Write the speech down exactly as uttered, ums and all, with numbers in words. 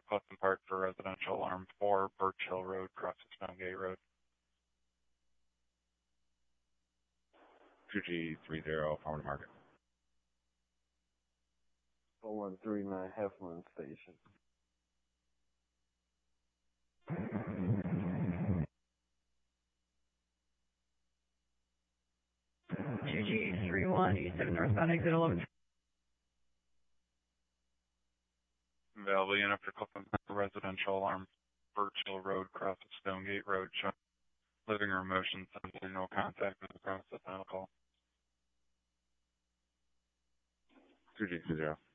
Clifton Park for residential alarm four, Birch Hill Road, across the Stonegate Road. two G three zero, Farmer Market. four one three nine, Heflin Station. two G three one, East seven northbound, exit eleven. Available unit for Clifton Park residential alarm, Birch Hill Road, across the Stonegate Road, showing living room motion sensor, no contact with the process, final call. two G two zero.